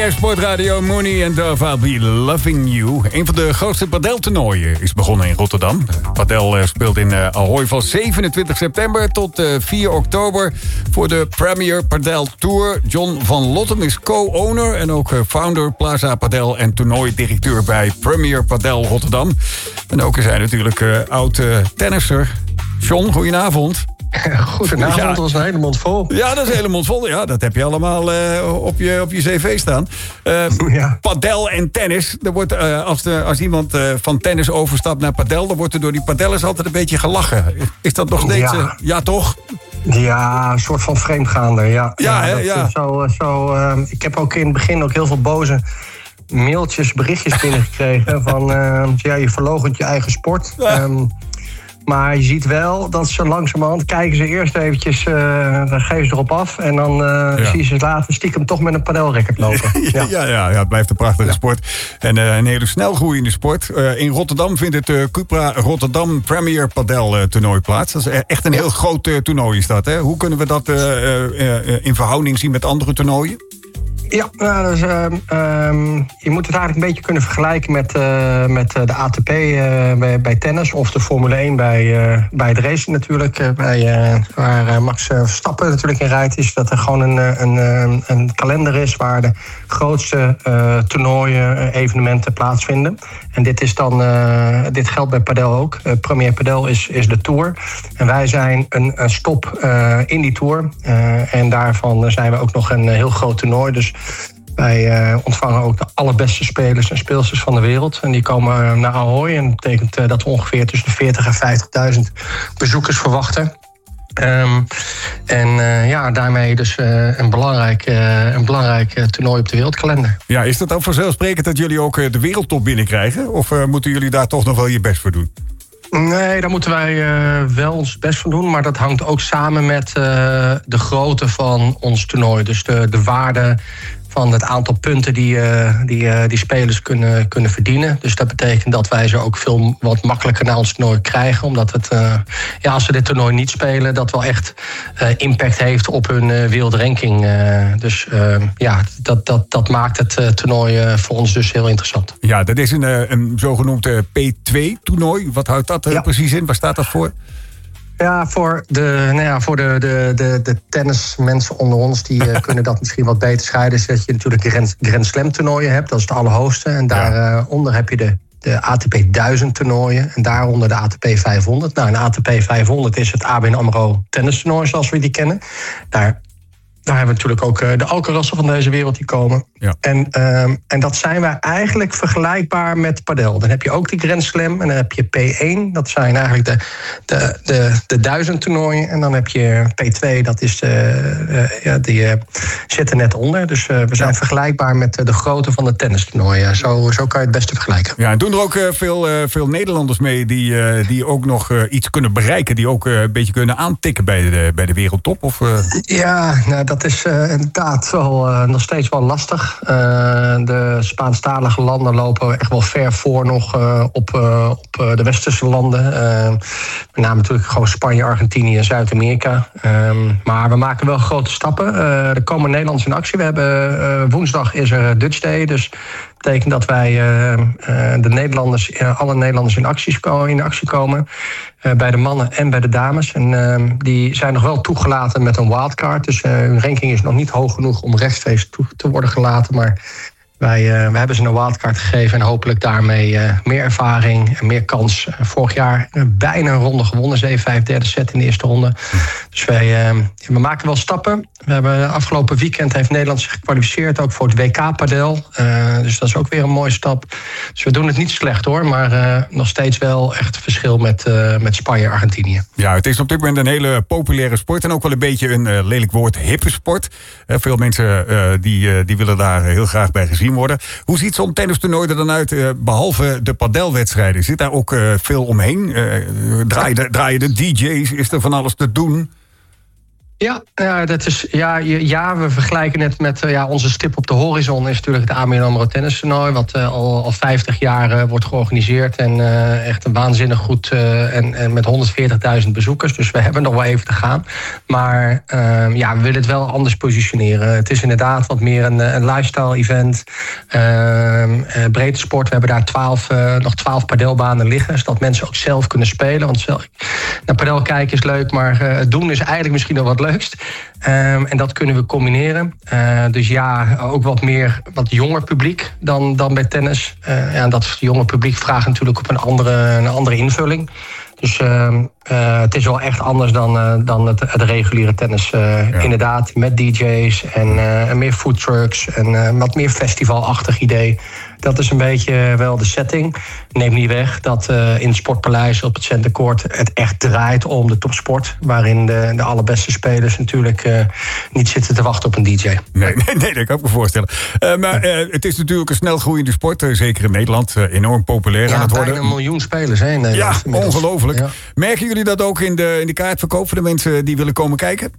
Sportradio Mooney and Dove, I'll Be Loving You. Een van de grootste padeltoernooien is begonnen in Rotterdam. Padel speelt in Ahoy van 27 september tot 4 oktober... voor de Premier Padel Tour. John van Lottem is co-owner en ook founder Plaza Padel... en toernooidirecteur bij Premier Padel Rotterdam. En ook is hij natuurlijk oud-tennisser. John, goedenavond. Goedenavond, dat was een hele mond vol. Ja, dat is een hele mond vol. Ja, dat heb je allemaal op je cv staan. Padel en tennis. Er wordt, als iemand van tennis overstapt naar padel... dan wordt er door die padellers altijd een beetje gelachen. Is dat nog steeds... ja, toch? Ja, een soort van vreemdgaander, ja. Ik heb ook in het begin ook heel veel boze mailtjes, berichtjes binnengekregen... van je verloochent je eigen sport... Ja. Maar je ziet wel dat zo langzamerhand kijken ze eerst eventjes, dan geven ze erop af. En dan zie je ze later stiekem toch met een padelracket lopen. Ja, het blijft een prachtige sport. En een hele snel groeiende sport. In Rotterdam vindt het Cupra Rotterdam Premier Padel toernooi plaats. Dat is echt een heel groot toernooi is dat. Hè? Hoe kunnen we dat in verhouding zien met andere toernooien? Ja, dus, je moet het eigenlijk een beetje kunnen vergelijken met de ATP bij tennis... of de Formule 1 bij het racen natuurlijk. Waar Max Verstappen natuurlijk in rijdt... is dat er gewoon een kalender is waar de grootste toernooien, evenementen plaatsvinden. En dit geldt bij padel ook. Premier Padel is de Tour. En wij zijn een stop in die Tour. En daarvan zijn we ook nog een heel groot toernooi. Dus wij ontvangen ook de allerbeste spelers en speelsters van de wereld. En die komen naar Ahoy. En dat betekent dat we ongeveer tussen de 40.000 en 50.000 bezoekers verwachten. Daarmee dus een belangrijk toernooi op de wereldkalender. Ja, is dat ook vanzelfsprekend dat jullie ook de wereldtop binnenkrijgen? Of moeten jullie daar toch nog wel je best voor doen? Nee, daar moeten wij wel ons best voor doen. Maar dat hangt ook samen met de grootte van ons toernooi. Dus de waarde van het aantal punten die spelers kunnen verdienen. Dus dat betekent dat wij ze ook wat makkelijker naar ons toernooi krijgen. Omdat het, als ze dit toernooi niet spelen... dat wel echt impact heeft op hun wereldranking. Dat maakt het toernooi voor ons dus heel interessant. Ja, dat is een zogenoemd P2-toernooi. Wat houdt dat precies in? Waar staat dat voor? Ja, voor de tennismensen onder ons... die kunnen dat misschien wat beter scheiden. Is dat je natuurlijk Grand Slam toernooien hebt. Dat is het allerhoogste. En daaronder heb je de ATP 1000 toernooien. En daaronder de ATP 500. Nou, een ATP 500 is het ABN AMRO tennis toernooi zoals we die kennen. Daar hebben we natuurlijk ook de Alcarazen van deze wereld die komen. Ja. En dat zijn wij eigenlijk vergelijkbaar met padel. Dan heb je ook die Grand Slam en dan heb je P1. Dat zijn eigenlijk de 1000 toernooien. En dan heb je P2, dat is die zit er net onder. Dus we zijn vergelijkbaar met de grootte van de tennistoernooien. Zo kan je het beste vergelijken. Ja, en doen er ook veel Nederlanders mee die ook nog iets kunnen bereiken. Die ook een beetje kunnen aantikken bij de wereldtop? Of, Ja, nou, dat is inderdaad wel nog steeds wel lastig. De Spaanstalige landen lopen echt wel ver voor nog op de westerse landen. Met name natuurlijk gewoon Spanje, Argentinië en Zuid-Amerika. Maar we maken wel grote stappen. Er komen Nederlanders in actie. We hebben woensdag is er Dutch Day. Dus dat betekent dat wij alle Nederlanders in actie komen. Bij de mannen en bij de dames. En die zijn nog wel toegelaten met een wildcard. Dus hun ranking is nog niet hoog genoeg om rechtstreeks toe te worden gelaten. Maar wij hebben ze een wildcard gegeven en hopelijk daarmee meer ervaring en meer kans. Vorig jaar bijna een ronde gewonnen, 7-5 derde set in de eerste ronde. Dus we maken wel stappen. We hebben afgelopen weekend heeft Nederland zich gekwalificeerd ook voor het WK Padel. Dus dat is ook weer een mooie stap. Dus we doen het niet slecht hoor, maar nog steeds wel echt verschil met Spanje en Argentinië. Ja, het is op dit moment een hele populaire sport en ook wel een beetje een lelijk woord, hippe sport. Veel mensen die willen daar heel graag bij gezien worden. Hoe ziet zo'n tennistoernooi er dan uit, behalve de padelwedstrijden? Zit daar ook veel omheen? Draaien de DJ's? Is er van alles te doen? Dat is, we vergelijken het met onze stip op de horizon is natuurlijk het ABN AMRO tennistoernooi, wat al 50 jaar wordt georganiseerd en echt een waanzinnig goed en met 140.000 bezoekers. Dus we hebben nog wel even te gaan. Maar we willen het wel anders positioneren. Het is inderdaad wat meer een lifestyle event. Breedte sport, we hebben daar nog 12 padelbanen liggen, zodat mensen ook zelf kunnen spelen. Want naar padel kijken is leuk, maar het doen is eigenlijk misschien nog wat leukst. En dat kunnen we combineren. Dus ook wat jonger publiek dan bij tennis. En dat jonge publiek vraagt natuurlijk op een andere invulling. Dus het is wel echt anders dan het reguliere tennis. Inderdaad, met DJ's en meer foodtrucks en wat meer festivalachtig idee. Dat is een beetje wel de setting. Neem niet weg dat in het Sportpaleis op het Centercourt het echt draait om de topsport. Waarin de allerbeste spelers natuurlijk niet zitten te wachten op een DJ. Nee, dat kan ik me voorstellen. Maar het is natuurlijk een snel groeiende sport. Zeker in Nederland enorm populair aan het worden. Bijna 1 miljoen spelers hè, in Nederland. Ja, ongelooflijk. Ja. Merken jullie dat ook in de kaartverkoop voor de mensen die willen komen kijken?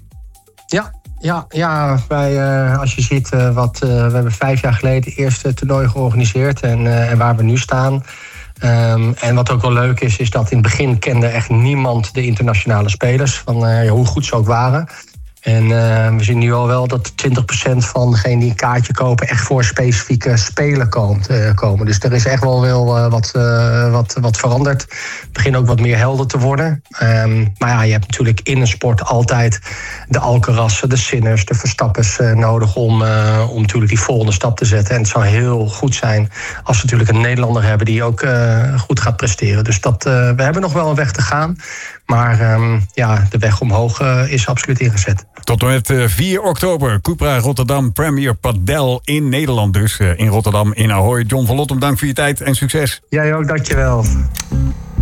Ja, als je ziet we hebben 5 jaar geleden het eerste toernooi georganiseerd en waar we nu staan. En wat ook wel leuk is dat in het begin kende echt niemand de internationale spelers, van hoe goed ze ook waren. En we zien nu al wel dat 20% van degenen die een kaartje kopen echt voor specifieke spelen komen. Dus er is echt wel wat veranderd. Het begint ook wat meer helder te worden. Maar je hebt natuurlijk in een sport altijd de Alcarazen, de Sinners, de Verstappers nodig om natuurlijk die volgende stap te zetten. En het zou heel goed zijn als we natuurlijk een Nederlander hebben die ook goed gaat presteren. Dus we hebben nog wel een weg te gaan. Maar de weg omhoog is absoluut ingezet. Tot en met 4 oktober, Cupra Rotterdam Premier Padel in Nederland dus. In Rotterdam, in Ahoy. John van Lottem, dank voor je tijd en succes. Jij ook, dankjewel.